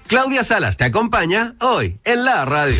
Claudia Salas te acompaña hoy en la radio.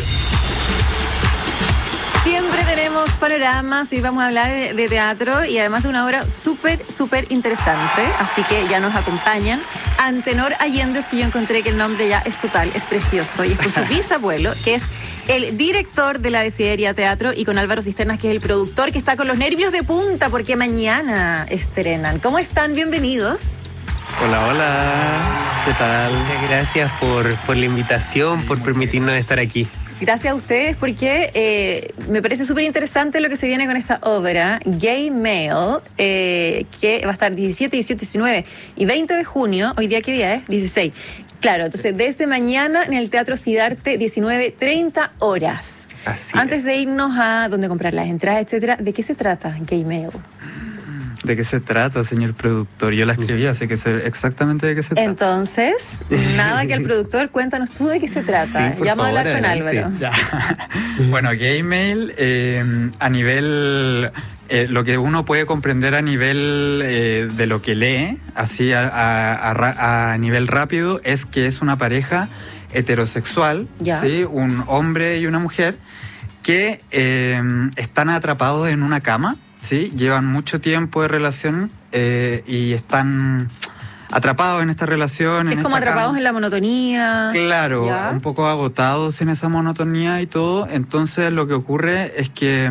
Siempre tenemos panoramas, hoy vamos a hablar de teatro y además de una obra súper interesante, así que ya nos acompañan Antenor Allendez, que yo encontré que el nombre ya es total, es precioso, y es por su bisabuelo, que es el director de la Desideria Teatro, y con Álvaro Cisternas, que es el productor, que está con los nervios de punta porque mañana estrenan. ¿Cómo están? Bienvenidos. Hola, ¿qué tal? Muchas gracias por la invitación, por permitirnos estar aquí. Gracias a ustedes porque me parece súper interesante lo que se viene con esta obra, Gay Male, que va a estar 17, 18, 19 y 20 de junio. ¿Hoy día qué día es? 16. Claro, entonces desde mañana en el Teatro Siddhartha, 19:30 horas. Así Antes es. de irnos a dónde comprar las entradas, etcétera, ¿de qué se trata Gay Male? ¿De qué se trata, señor productor? Yo la escribí, así que sé exactamente de qué se trata. Entonces, nada que el productor, cuéntanos tú de qué se trata. Sí, por Ya vamos a hablar favor, con adelante. Álvaro. Ya. Bueno, Gay Mail, a nivel, lo que uno puede comprender a nivel de lo que lee, así a nivel rápido, es que es una pareja heterosexual, Ya. ¿sí? Un hombre y una mujer, que están atrapados en una cama, ¿sí? Llevan mucho tiempo de relación y están atrapados en esta relación. Es en como esta atrapados cama. en la monotonía. Claro, ¿Ya? un poco agotados en esa monotonía y todo. Entonces lo que ocurre es que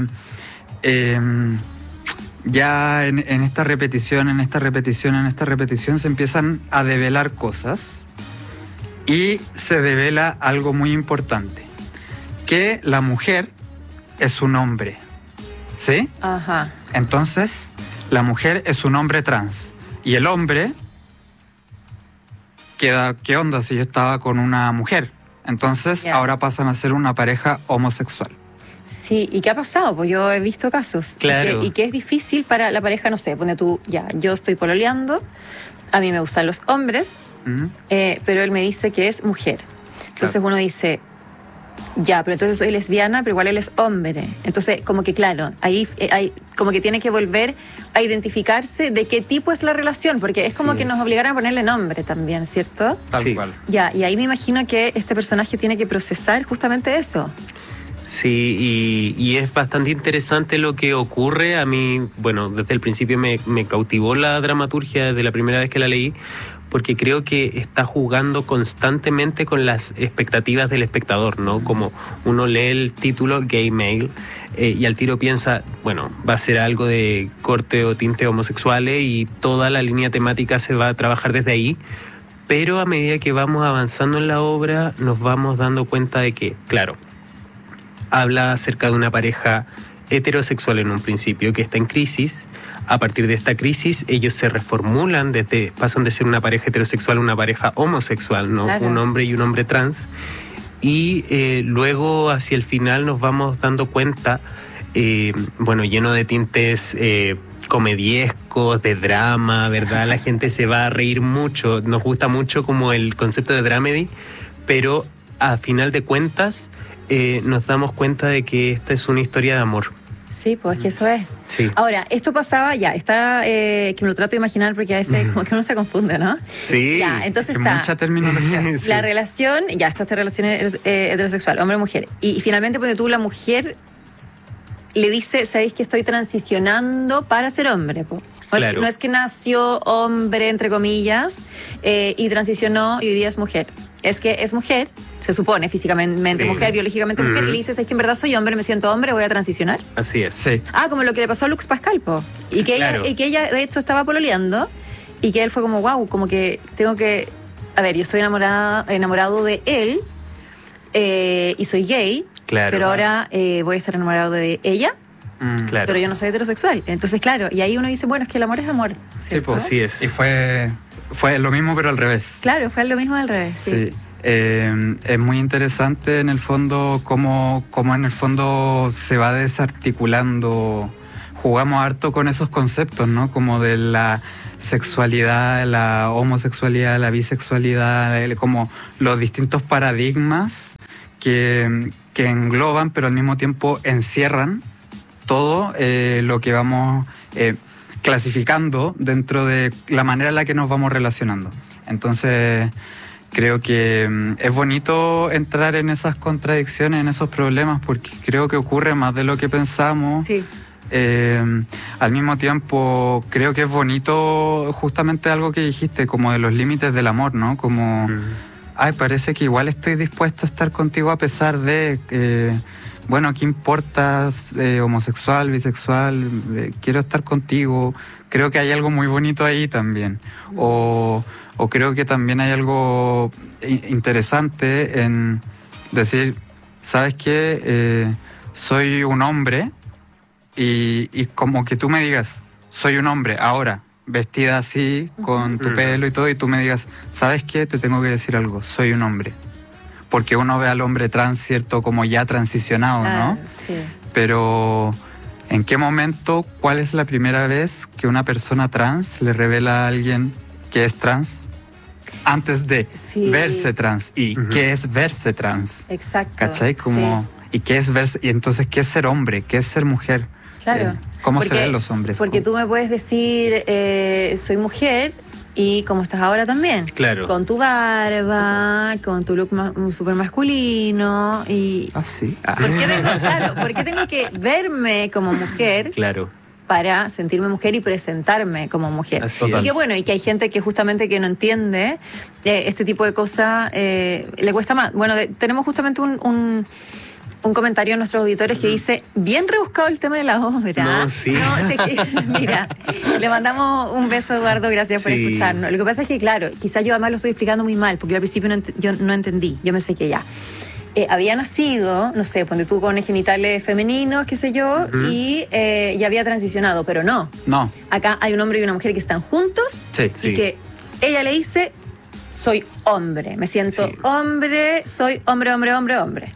ya en esta repetición se empiezan a develar cosas y se devela algo muy importante, que la mujer es un hombre, ¿sí? Ajá. Entonces la mujer es un hombre trans y el hombre queda, ¿qué onda si yo estaba con una mujer? Entonces Ya. ahora pasan a ser una pareja homosexual. Sí, ¿y qué ha pasado? Pues yo he visto casos. Claro. Y que es difícil para la pareja, no sé, pone tú, ya, yo estoy pololeando, a mí me gustan los hombres, ¿Mm? pero él me dice que es mujer. Entonces uno dice, ya, pero entonces soy lesbiana, pero igual él es hombre. Entonces, como que claro, ahí como que tiene que volver a identificarse de qué tipo es la relación, porque es como Así que es. nos obligaron a ponerle nombre también, ¿cierto? Tal Sí. cual. Ya, y ahí me imagino que este personaje tiene que procesar justamente eso. Sí, y es bastante interesante lo que ocurre. A mí, bueno, desde el principio me cautivó la dramaturgia desde la primera vez que la leí, porque creo que está jugando constantemente con las expectativas del espectador, ¿no? Como uno lee el título Gay Male y al tiro piensa, bueno, va a ser algo de corte o tinte homosexuales y toda la línea temática se va a trabajar desde ahí. Pero a medida que vamos avanzando en la obra nos vamos dando cuenta de que, claro, habla acerca de una pareja heterosexual en un principio que está en crisis. A partir de esta crisis ellos se reformulan, pasan de ser una pareja heterosexual a una pareja homosexual, ¿no? Claro. Un hombre y un hombre trans. Y luego hacia el final nos vamos dando cuenta, bueno, lleno de tintes comediescos, de drama, ¿verdad? La gente se va a reír mucho, nos gusta mucho como el concepto de dramedy, pero a final de cuentas nos damos cuenta de que esta es una historia de amor. Sí, pues que eso es. Sí. Ahora, esto pasaba ya, está, que me lo trato de imaginar porque a veces como que uno se confunde, ¿no? Sí. Ya, entonces Que está mucha terminología. Sí. la relación, ya está esta relación heterosexual, hombre-mujer. Y finalmente, porque tú, la mujer, le dice, ¿sabéis que estoy transicionando para ser hombre? Po? Claro. No es que nació hombre, entre comillas, y transicionó y hoy día es mujer. Es que es mujer, se supone físicamente Sí. mujer, biológicamente mujer, y le dices, es que en verdad soy hombre, me siento hombre, voy a transicionar. Así es. Sí. Ah, como lo que le pasó a Lux Pascal, po. Y que, Claro. ella, de hecho, estaba pololeando y que él fue como, wow, como que tengo que... A ver, yo estoy enamorado de él y soy gay, Claro. pero ahora voy a estar enamorado de ella, Claro. pero yo no soy heterosexual. Entonces, claro, y ahí uno dice, bueno, es que el amor es amor, Sí, ¿cierto? pues. Así es. Y fue lo mismo, pero al revés. Claro, fue lo mismo al revés, sí. Sí. Es muy interesante en el fondo cómo en el fondo se va desarticulando. Jugamos harto con esos conceptos, ¿no? Como de la sexualidad, la homosexualidad, la bisexualidad, como los distintos paradigmas que engloban, pero al mismo tiempo encierran todo lo que vamos clasificando dentro de la manera en la que nos vamos relacionando. Entonces, creo que es bonito entrar en esas contradicciones, en esos problemas, porque creo que ocurre más de lo que pensamos. Sí. Al mismo tiempo, creo que es bonito justamente algo que dijiste, como de los límites del amor, ¿no? Como, ay, parece que igual estoy dispuesto a estar contigo a pesar de, bueno, ¿qué importa? Homosexual, bisexual, quiero estar contigo. Creo que hay algo muy bonito ahí también. O creo que también hay algo interesante en decir, ¿sabes qué? Soy un hombre y como que tú me digas, soy un hombre, ahora, vestida así, con tu pelo y todo, y tú me digas, ¿sabes qué? Te tengo que decir algo, soy un hombre. Porque uno ve al hombre trans, ¿cierto? Como ya transicionado, ¿no? Sí. Pero, ¿en qué momento, cuál es la primera vez que una persona trans le revela a alguien que es trans? Antes de verse trans. ¿Y qué es verse trans? Exacto. ¿Cachai? Como, ¿y qué es verse? Y entonces, ¿qué es ser hombre? ¿Qué es ser mujer? Claro. ¿Cómo se ven los hombres? Porque tú me puedes decir, soy mujer, y como estás ahora también. Claro. Con tu barba, con tu look súper masculino. Y Ah, sí. ¿Por qué tengo que verme como mujer? Claro. Para sentirme mujer y presentarme como mujer. Así y es. que bueno, y que hay gente que justamente que no entiende este tipo de cosas, le cuesta más. Bueno, tenemos justamente un comentario a nuestros auditores que dice, bien rebuscado el tema de la obra. No, sí. Mira, le mandamos un beso, Eduardo, gracias por escucharnos. Lo que pasa es que, claro, quizás yo además lo estoy explicando muy mal, porque yo al principio yo no entendí, yo pensé que ya. Había nacido, no sé, ponte tú con genitales femeninos, qué sé yo, y ya había transicionado, pero no. No. Acá hay un hombre y una mujer que están juntos y que ella le dice, soy hombre, me siento hombre, soy hombre, hombre, hombre, hombre.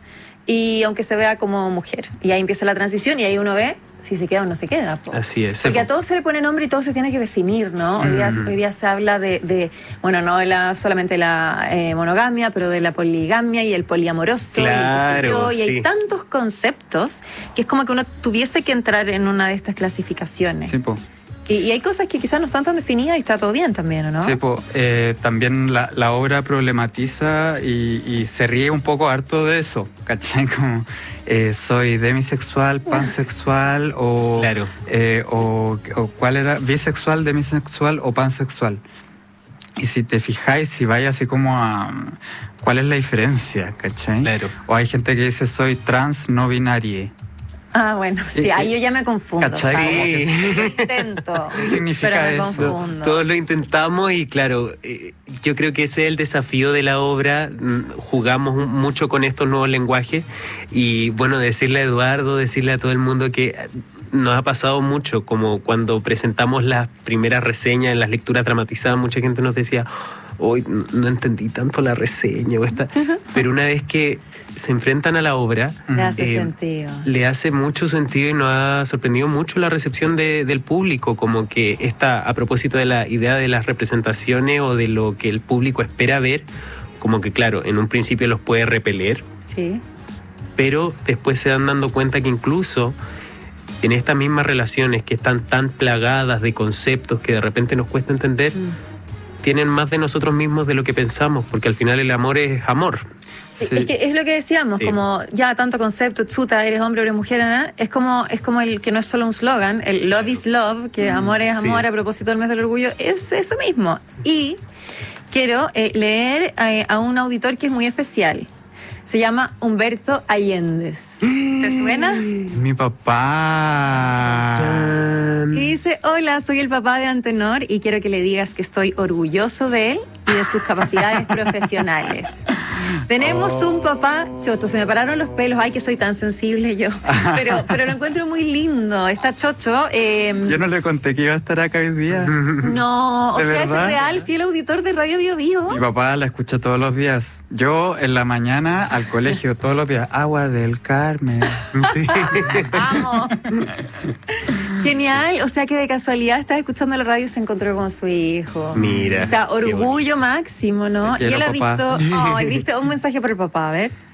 Y aunque se vea como mujer. Y ahí empieza la transición y ahí uno ve si se queda o no se queda. Po. Así es. Porque a todo se le pone nombre y todo se tiene que definir, ¿no? Hoy día se habla bueno, no solamente la monogamia, pero de la poligamia y el poliamoroso. Claro, y hay tantos conceptos que es como que uno tuviese que entrar en una de estas clasificaciones. Sí, po. Y hay cosas que quizás no están tan definidas y está todo bien también, ¿o no? Sí, po. También la obra problematiza y se ríe un poco harto de eso, ¿cachai? Como soy demisexual, pansexual o, claro. o ¿cuál era? Bisexual, demisexual o pansexual. Y si te fijáis, si vais así como a... ¿Cuál es la diferencia, cachai? Claro. O hay gente que dice soy trans no binarie. Ah, bueno, sí, ahí yo ya me confundo. ¿Cachai? Sí. Yo intento, ¿Qué significa pero me eso? confundo. Todos lo intentamos y claro, yo creo que ese es el desafío de la obra. Jugamos mucho con estos nuevos lenguajes y bueno, decirle a Eduardo, decirle a todo el mundo que nos ha pasado mucho, como cuando presentamos las primeras reseñas en las lecturas dramatizadas, mucha gente nos decía, hoy no entendí tanto la reseña o esta, pero una vez que se enfrentan a la obra, Le hace sentido. le hace mucho sentido y nos ha sorprendido mucho la recepción del público, como que a propósito de la idea de las representaciones o de lo que el público espera ver, como que claro, en un principio los puede repeler, Sí. pero después se dan dando cuenta que incluso en estas mismas relaciones que están tan plagadas de conceptos que de repente nos cuesta entender, tienen más de nosotros mismos de lo que pensamos, porque al final el amor es amor. Sí. Es que es lo que decíamos, como ya tanto concepto, chuta, eres hombre o eres mujer, ¿no? Es como el que no es solo un slogan, el love is love, que amor es amor a propósito del mes del orgullo, es eso mismo. Y quiero leer a un auditor que es muy especial. Se llama Humberto Allendez. ¿Te suena? Mi papá. Y dice, hola, soy el papá de Antenor y quiero que le digas que estoy orgulloso de él y de sus capacidades profesionales. Tenemos un papá chocho, se me pararon los pelos, ay que soy tan sensible yo, pero lo encuentro muy lindo, está chocho. Yo no le conté que iba a estar acá hoy día. No, o ¿De sea, verdad? es real, fiel auditor de Radio Bio Bio. Mi papá la escucha todos los días. Yo en la mañana al colegio todos los días. Agua del Carmen. Sí. Amo. Genial, o sea que de casualidad estás escuchando la radio y se encontró con su hijo. Mira. O sea, orgullo máximo, ¿no? Te Y quiero, él ha papá. visto, ay, viste un mensaje para el papá, a ver.